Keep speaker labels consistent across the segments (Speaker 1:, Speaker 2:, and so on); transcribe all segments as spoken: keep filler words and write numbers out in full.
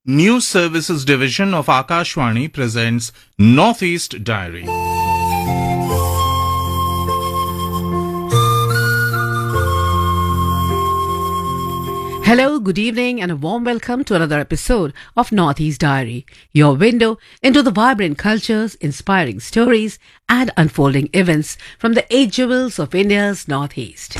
Speaker 1: News Services Division of Akashvani presents Northeast Diary.
Speaker 2: Hello, good evening, and a warm welcome to another episode of Northeast Diary, your window into the vibrant cultures, inspiring stories, and unfolding events from the eight jewels of India's Northeast.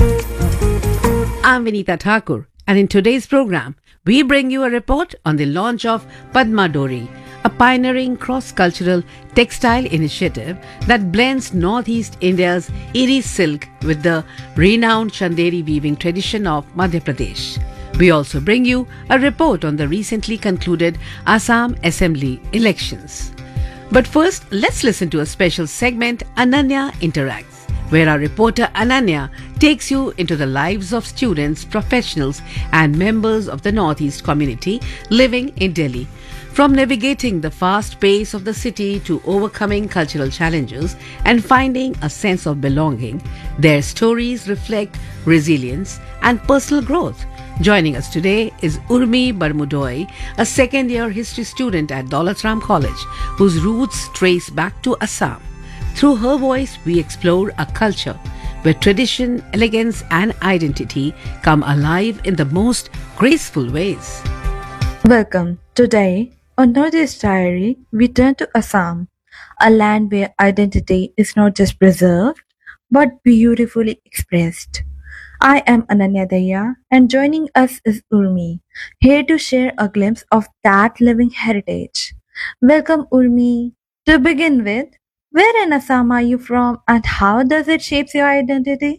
Speaker 2: I'm Vinita Thakur, and in today's program, we bring you a report on the launch of Padma Dori, a pioneering cross-cultural textile initiative that blends Northeast India's eerie silk with the renowned Chanderi weaving tradition of Madhya Pradesh. We also bring you a report on the recently concluded Assam Assembly elections. But first, let's listen to a special segment, Ananya Interacts, where our reporter Ananya takes you into the lives of students, professionals, and members of the Northeast community living in Delhi. From navigating the fast pace of the city to overcoming cultural challenges and finding a sense of belonging, their stories reflect resilience and personal growth. Joining us today is Urmi Barmudoi, a second-year history student at Daulat Ram College, whose roots trace back to Assam. Through her voice, we explore a culture where tradition, elegance, and identity come alive in the most graceful ways.
Speaker 3: Welcome. Today, on Northeast Diary, we turn to Assam, a land where identity is not just preserved, but beautifully expressed. I am Ananya Daya, and joining us is Urmi, here to share a glimpse of that living heritage. Welcome, Urmi. To begin with, where in Assam are you from, and how does it shape your identity?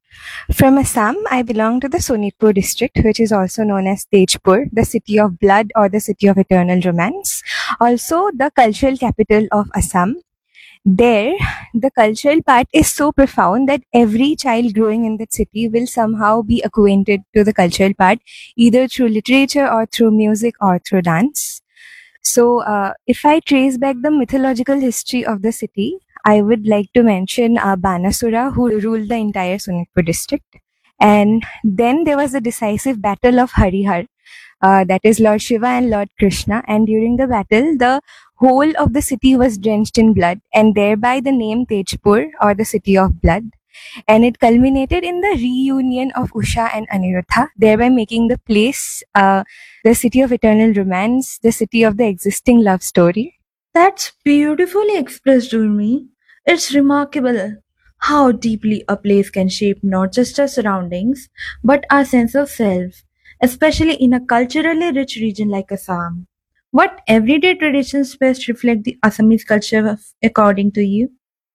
Speaker 4: From Assam, I belong to the Sonitpur district, which is also known as Tejpur, the city of blood or the city of eternal romance, also the cultural capital of Assam. There, the cultural part is so profound that every child growing in that city will somehow be acquainted to the cultural part, either through literature or through music or through dance. So, uh, if I trace back the mythological history of the city, I would like to mention uh, Banasura, who ruled the entire Sonitpur district. And then there was the decisive battle of Harihar, uh, that is Lord Shiva and Lord Krishna. And during the battle, the whole of the city was drenched in blood, and thereby the name Tejpur, or the city of blood. And it culminated in the reunion of Usha and Aniruddha, thereby making the place uh, the city of eternal romance, the city of the existing love story.
Speaker 3: That's beautifully expressed, Urmi. It's remarkable how deeply a place can shape not just our surroundings, but our sense of self, especially in a culturally rich region like Assam. What everyday traditions best reflect the Assamese culture according to you?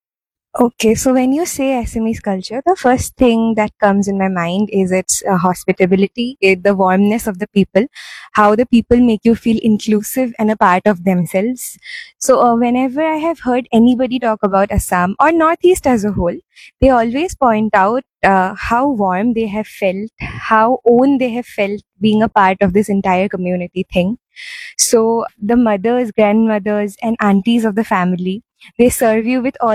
Speaker 4: Okay, so when you say Assamese culture, the first thing that comes in my mind is its uh, hospitality, it, the warmness of the people, how the people make you feel inclusive and a part of themselves. So uh, whenever I have heard anybody talk about Assam or Northeast as a whole, they always point out uh, how warm they have felt, how own they have felt being a part of this entire community thing. So the mothers, grandmothers, and aunties of the family, they serve you with all